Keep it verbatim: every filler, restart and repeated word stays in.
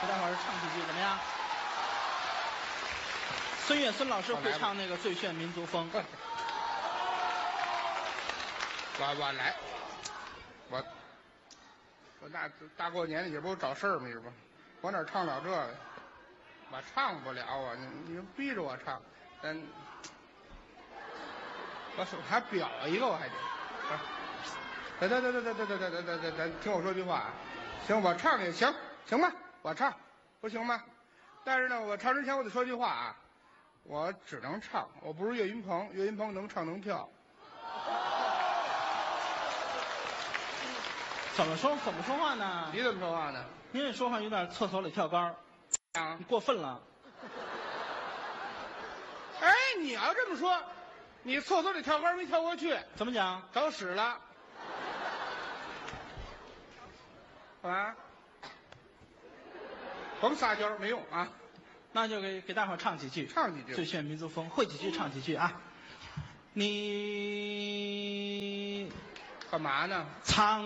给大伙儿唱几句怎么样？孙越孙老师会唱那个《最炫民族风》。 我我来，我我大大过年的也不找事儿嘛，是吧？我哪唱了这个？我唱不了啊！你你逼着我唱，但我手还表一个，我还得。等等等等等等等等等等等，听我说句话啊！行，我唱也行，行吧？我唱，不行吗？但是呢，我唱之前我得说句话啊，我只能唱，我不是岳云鹏，岳云鹏能唱能跳。 怎么说怎么说话呢？ 你怎么说话呢？ 您这说话有点厕所里跳杆儿， 啊你，过分了。 哎，你要这么说，你厕所里跳杆没跳过去， 怎么讲？ 找屎了。啊，甭撒娇没用啊， 那就给给大伙儿唱几句， 唱几句最炫民族风，会几句唱几句啊。你干嘛呢？ 唱。